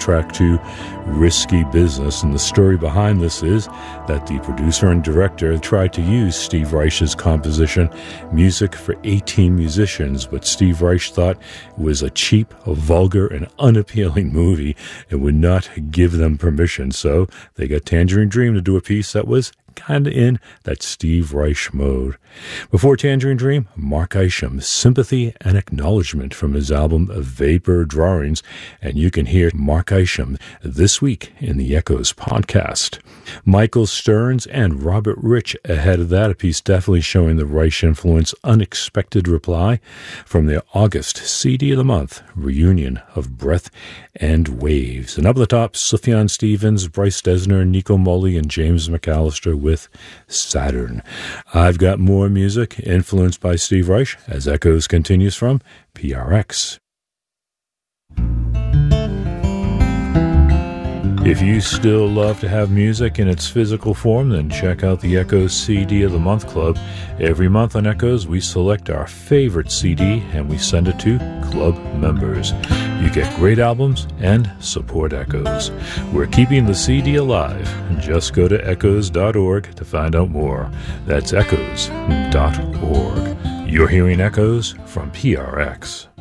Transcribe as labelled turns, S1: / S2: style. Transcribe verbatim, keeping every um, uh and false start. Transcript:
S1: track two, Risky Business. And the story behind this is that the producer and director tried to use Steve Reich's composition, Music for eighteen Musicians, but Steve Reich thought it was a cheap, a vulgar, and unappealing movie and would not give them permission. So they got Tangerine Dream to do a piece that was kind of in that Steve Reich mode. Before Tangerine Dream, Mark Isham, Sympathy and Acknowledgement from his album Vapor Drawings, and you can hear Mark Isham this week in the Echoes podcast. Michael Stearns and Robert Rich ahead of that, a piece definitely showing the Reich influence, Unexpected Reply, from their August C D of the Month, Reunion of Breath and Waves. And up at the top, Sufjan Stevens, Bryce Dessner, Nico Muhly, and James McAllister with Saturn. I've got more music influenced by Steve Reich as Echoes continues from P R X. If you still love to have music in its physical form, then check out the Echoes C D of the Month Club. Every month on Echoes, we select our favorite C D and we send it to club members. You get great albums and support Echoes. We're keeping the C D alive. Just go to echoes dot org to find out more. That's echoes dot org. You're hearing Echoes from P R X.